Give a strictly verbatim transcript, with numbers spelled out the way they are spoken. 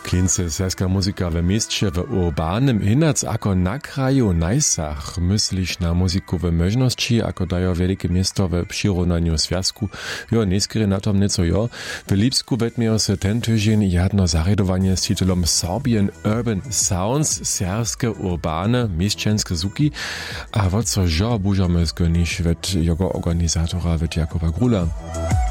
Kince serska muzyka w mieście w urbanym inac ako na kraju najsach myślisz na muzyku w możności, ako dajo wielkie miasto w przyrównaniu związku. Jo, nieskry na tom nieco jo. W Lipsku wetmiejo se ten tydzień jedno zaredowanie z titulom Serbian Urban Sounds, serskie urbane, mieszczanskie zuki, a wo co jo bużamy zgonisz wet jego organizatora wet Jakoba Grula.